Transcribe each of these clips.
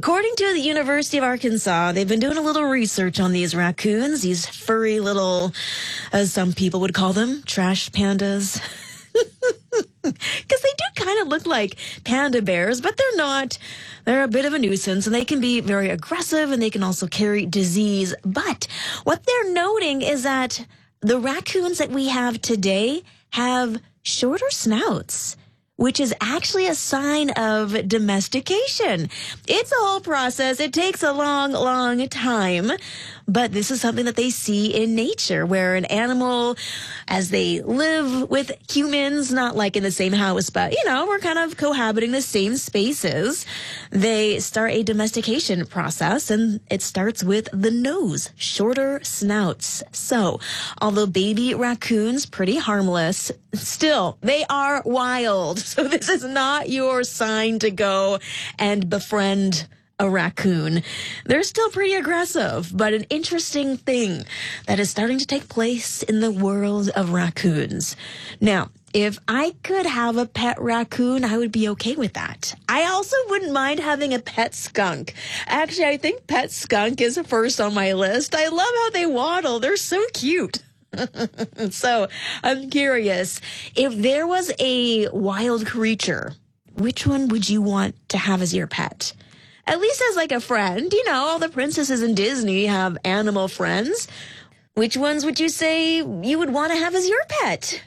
According to the University of Arkansas, they've been doing a little research on these raccoons, these furry little, as some people would call them, trash pandas. Because they do kind of look like panda bears, but they're not. They're a bit of a nuisance, and they can be very aggressive, and they can also carry disease. But what they're noting is that the raccoons that we have today have shorter snouts, which is actually a sign of domestication. It's a whole process. It takes a long, long time. But this is something that they see in nature, where an animal, as they live with humans, not like in the same house, but, we're kind of cohabiting the same spaces, they start a domestication process, and it starts with the nose, shorter snouts. So, although baby raccoons, pretty harmless, still, they are wild. So this is not your sign to go and befriend a raccoon. They're still pretty aggressive, but an interesting thing that is starting to take place in the world of raccoons. Now, if I could have a pet raccoon, I would be okay with that. I also wouldn't mind having a pet skunk. Actually, I think pet skunk is first on my list. I love how they waddle. They're so cute. So I'm curious, if there was a wild creature, which one would you want to have as your pet? At least as like a friend. All the princesses in Disney have animal friends. Which ones would you say you would want to have as your pet?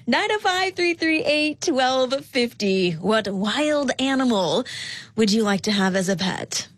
905-338-1250. What wild animal would you like to have as a pet?